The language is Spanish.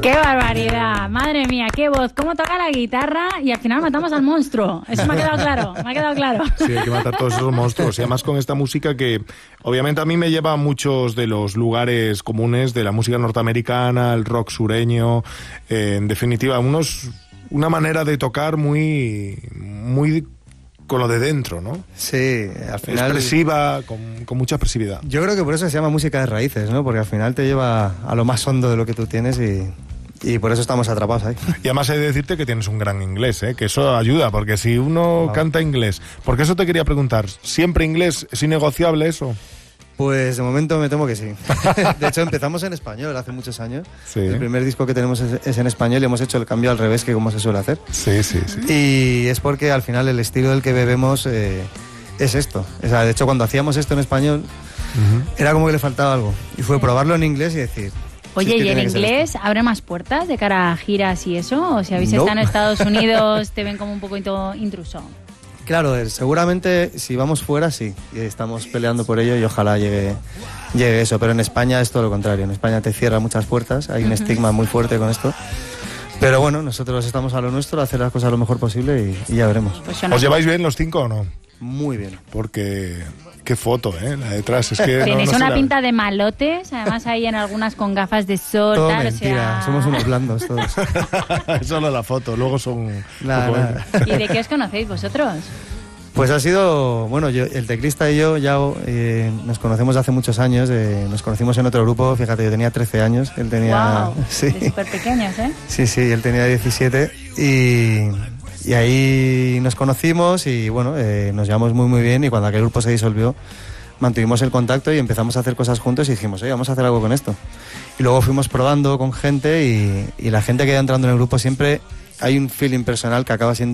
¡Qué barbaridad! Madre mía, qué voz, cómo toca la guitarra y al final matamos al monstruo. Eso me ha quedado claro, me ha quedado claro. Sí, hay que matar todos esos monstruos. Y además con esta música que obviamente a mí me lleva a muchos de los lugares comunes de la música norteamericana, el rock sureño, en definitiva, una manera de tocar muy con lo de dentro, ¿no? Sí, al final... Expresiva, con mucha expresividad. Yo creo que por eso se llama música de raíces, ¿no? Porque al final te lleva a lo más hondo de lo que tú tienes y por eso estamos atrapados ahí. Y además he de decirte que tienes un gran inglés, que eso ayuda, porque si uno canta inglés... Porque eso te quería preguntar, ¿siempre inglés es innegociable eso? Pues de momento me temo que sí. De hecho empezamos en español hace muchos años. Sí. El primer disco que tenemos es en español y hemos hecho el cambio al revés que como se suele hacer. Sí. Y es porque al final el estilo del que bebemos es esto. O sea, de hecho cuando hacíamos esto en español era como que le faltaba algo. Y fue probarlo en inglés y decir... Oye, si es que ¿y el tiene que ser inglés esto. abre más puertas de cara a giras y eso? ¿O si habéis No. estado en Estados Unidos te ven como un poquito intruso? Claro, seguramente si vamos fuera sí, y estamos peleando por ello y ojalá llegue eso, pero en España es todo lo contrario, en España te cierra muchas puertas, hay un estigma muy fuerte con esto, pero bueno, nosotros estamos a lo nuestro, a hacer las cosas lo mejor posible y ya veremos. Pues ¿Os lleváis bien los 5 o no? Muy bien. Porque... Qué foto, la de detrás. Es que Tenéis no una se la pinta de malotes, además hay en algunas con gafas de sol, Todo tal, mentira, o sea... somos unos blandos todos. Solo la foto, luego son... Nada. ¿Y de qué os conocéis vosotros? Pues ha sido, bueno, el teclista y yo ya nos conocemos hace muchos años, nos conocimos en otro grupo, fíjate, yo tenía 13 años, él tenía... Wow, sí. de súper pequeños, ¿eh? Sí, él tenía 17 y ahí nos conocimos y bueno, nos llevamos muy bien y cuando aquel grupo se disolvió mantuvimos el contacto y empezamos a hacer cosas juntos y dijimos, oye, vamos a hacer algo con esto. Y luego fuimos probando con gente y la gente que iba entrando en el grupo siempre hay un feeling personal que acaba siendo